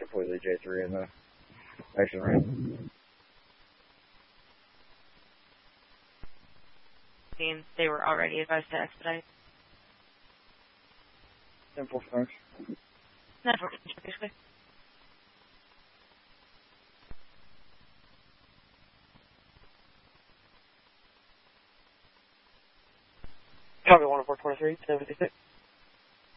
completely J3 in the action ring. They were already advised to expedite. 10-4 finish. No, basically. Copy 10423, 1056.